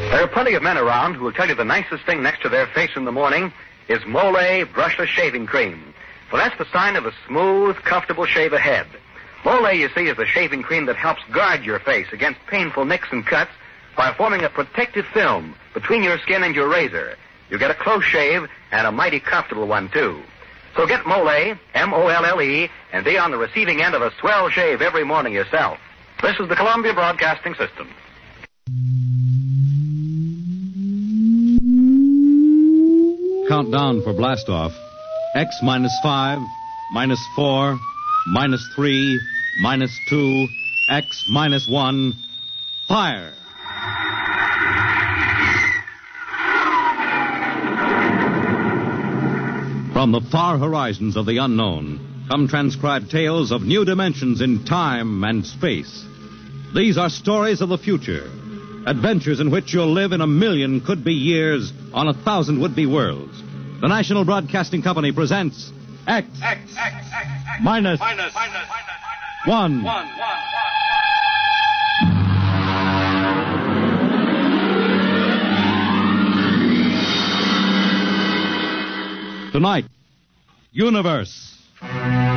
There are plenty of men around who will tell you the nicest thing next to their face in the morning is Mole Brushless Shaving Cream. For that's the sign of a smooth, comfortable shave ahead. Mole, you see, is the shaving cream that helps guard your face against painful nicks and cuts by forming a protective film between your skin and your razor. You get a close shave and a mighty comfortable one, too. So get Mole, M-O-L-L-E, and be on the receiving end of a swell shave every morning yourself. This is the Columbia Broadcasting System. Countdown for blastoff. X minus 5, minus 4, minus 3, minus 2, X minus 1. Fire! From the far horizons of the unknown come transcribed tales of new dimensions in time and space. These are stories of the future, adventures in which you'll live in 1,000,000 could-be years on 1,000 would-be worlds. The National Broadcasting Company presents X minus 1. Tonight, Universe.